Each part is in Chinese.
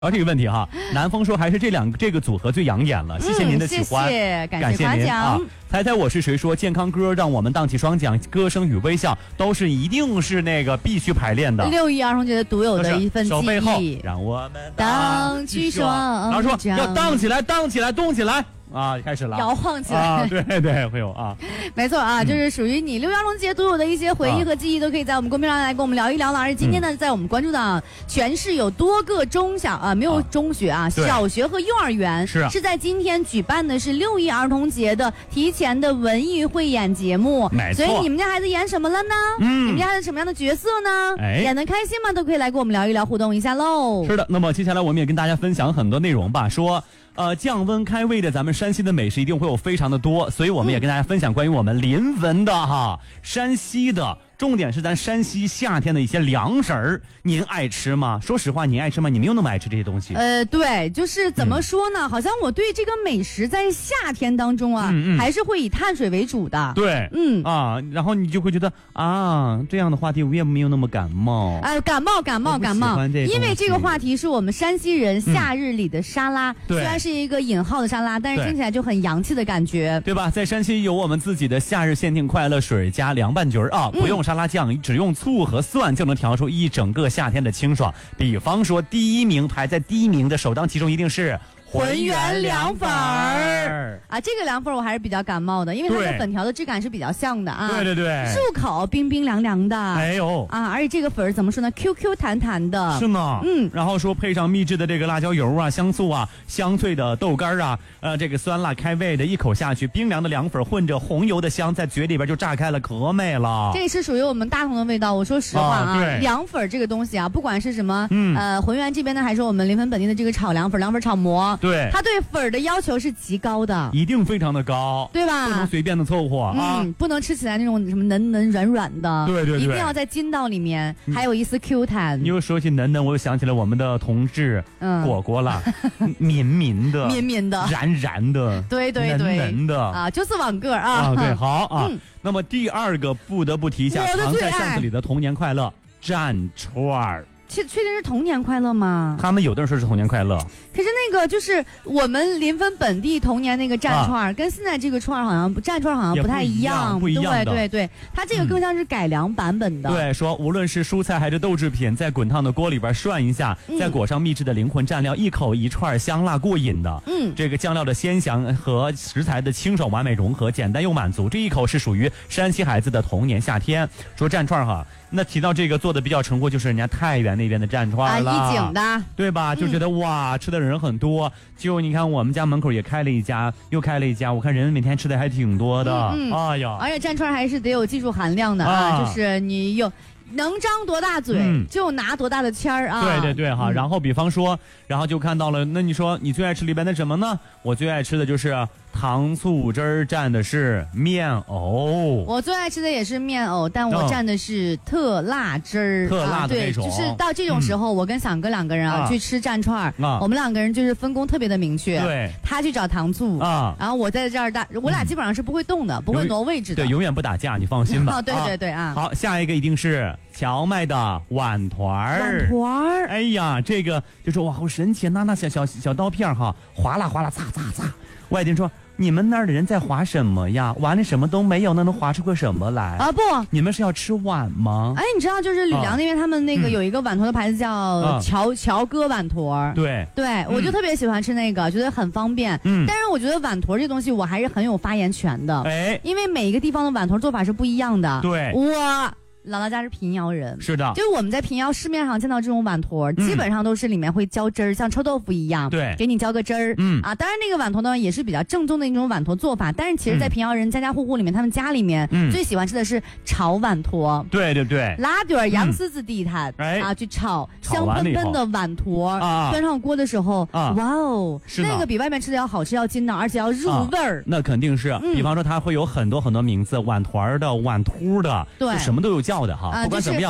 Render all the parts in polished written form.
这个问题哈，南风说还是这个组合最养眼了，谢谢您的喜欢， 谢谢， 感谢您啊！猜猜我是谁说健康歌让我们荡起双桨，歌声与微笑都是一定是那个必须排练的。 6·1儿童节的独有的一份记忆。 手背后，让我们荡起双桨。然后说要荡起来，荡起来，动起来。啊，开始了， 摇晃起来啊！对对，会有啊， 没错啊，就是属于你6·1儿童节独有的一些回忆和记忆，都可以在我们公屏上来跟我们聊一聊了。而且今天呢，在我们关注的全市有多个没有中学啊，小学和幼儿园是在今天举办的是6·1儿童节的提前的文艺汇演节目。 没错， 所以你们家孩子演什么了呢？你们家孩子什么样的角色呢？演得开心吗？都可以来跟我们聊一聊，互动一下喽。 是的，那么接下来我们也跟大家分享很多内容吧，说。降温开胃的咱们山西的美食一定会有非常的多，所以我们也跟大家分享关于我们临汾的山西的。重点是咱山西夏天的一些凉食儿，您爱吃吗？说实话，您爱吃吗？你没有那么爱吃这些东西。 对，就是怎么说呢？好像我对这个美食在夏天当中还是会以碳水为主的。 对，然后你就会觉得这样的话题我也没有那么感冒。 感冒，因为这个话题是我们山西人夏日里的沙拉，虽然是一个引号的沙拉，但是听起来就很洋气的感觉， 对吧？在山西有我们自己的夏日限定快乐水加凉拌橘儿不用沙拉酱，只用醋和蒜就能调出一整个夏天的清爽。比方说，排在第一名的首当其冲一定是浑源凉粉儿这个凉粉我还是比较感冒的，因为它和粉条的质感是比较像的对， 入口冰冰凉凉的，而且这个粉儿怎么说呢 ？QQ 弹弹的， 是呢，然后说配上秘制的这个辣椒油香醋香脆的豆干这个酸辣开胃的，一口下去，冰凉的凉粉混着红油的香，在嘴里边就炸开了，可美了。 这是属于我们大同的味道。我说实话凉粉这个东西不管是什么，浑源这边的还是我们临汾本地的这个炒凉粉、凉粉炒馍。 对， 他对粉儿的要求是极高的， 一定非常的高， 对吧？ 不能随便的凑合不能吃起来那种什么嫩嫩软软的， 对， 一定要在筋道里面还有一丝 Q 弹。 你又说起嫩嫩，我又想起了我们的同志果果了，绵绵的，燃燃的， 对， 嫩的就是网个对，好那么第二个不得不提一下，藏在巷子里的童年快乐蘸串儿。 确定是童年快乐吗？ 他们有的人说是童年快乐， 可是那个就是我们临汾本地童年那个蘸串跟现在这个串好像蘸串好像不太一样， 不一样的。 对，它这个更像是改良版本的。 对，说无论是蔬菜还是豆制品，在滚烫的锅里边涮一下，再裹上秘制的灵魂蘸料，一口一串香辣过瘾的。这个酱料的鲜香和食材的清爽完美融合，简单又满足。这一口是属于山西孩子的童年夏天。说蘸串那提到这个做的比较成功，就是人家太原那边的蘸串了， 一景的， 对吧？就觉得哇，吃的人很多。就你看我们家门口也开了一家，又开了一家，我看人每天吃的还挺多的。哎呀， 而且蘸串还是得有技术含量的就是你能张多大嘴，就拿多大的签儿对然后比方说，然后就看到了，那你说你最爱吃里边的什么呢？我最爱吃的就是糖醋汁儿蘸的是面藕。 我最爱吃的也是面藕，但我蘸的是特辣汁儿， 特辣的那种。 对，就是到这种时候，我跟响哥两个人去吃蘸串我们两个人就是分工特别的明确。 对， 他去找糖醋然后我在这儿我俩基本上是不会动的，不会挪位置的。 对，永远不打架，你放心吧。 对好，下一个一定是荞麦的碗团儿。哎呀，这个就说哇，好神奇，那小刀片哗啦哗啦，擦擦擦。外地人说，你们那儿的人在划什么呀？碗里什么都没有，那能划出个什么来不， 你们是要吃碗吗？ 你知道就是吕梁那边他们那个有一个碗坨的牌子叫乔哥碗坨。 对， 我就特别喜欢吃那个，觉得很方便。但是我觉得碗坨这东西我还是很有发言权的。因为每一个地方的碗坨做法是不一样的。 对， 我姥姥家是平遥人， 是的， 就是我们在平遥市面上见到这种碗坨，基本上都是里面会浇汁儿，像臭豆腐一样， 对， 给你浇个汁儿，当然那个碗坨呢也是比较正宗的一种碗坨做法，但是其实在平遥人家家户户里面，他们家里面最喜欢吃的是炒碗坨， 对， 拉点羊丝子地毯去炒香喷喷的碗坨，端上锅的时候，哇哦，那个比外面吃的要好吃，要筋道，而且要入味儿。 那肯定是，比方说它会有很多很多名字，碗团的、碗秃的，对，什么都有叫的不管怎么样吧。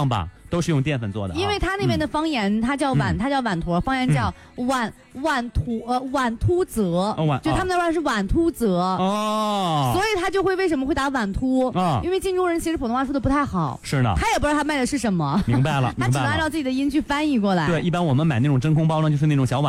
都是用淀粉做的。 因为他那边的方言，它叫碗坨，方言叫碗突泽，就他们那边是碗突泽哦，所以他就会为什么会打碗突啊？因为晋州人其实普通话说的不太好， 是呢， 他也不知道他卖的是什么， 明白了， 他只能按照自己的音去翻译过来。 对，一般我们买那种真空包呢，就是那种小碗。